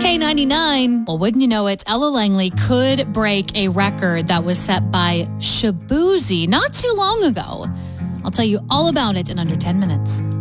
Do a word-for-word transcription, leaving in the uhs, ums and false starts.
K ninety-nine. Well, wouldn't you know it, Ella Langley could break a record that was set by Shaboozey not too long ago. I'll tell you all about it in under ten minutes.